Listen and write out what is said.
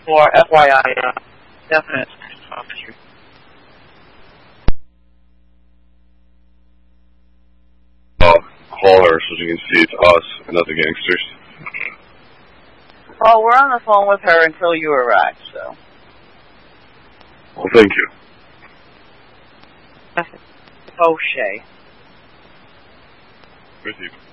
for FYI, definite officer. Call her so she can see it's us and not the gangsters. Well, we're on the phone with her until you arrive, so. Well, thank you. O'Shea. Receive.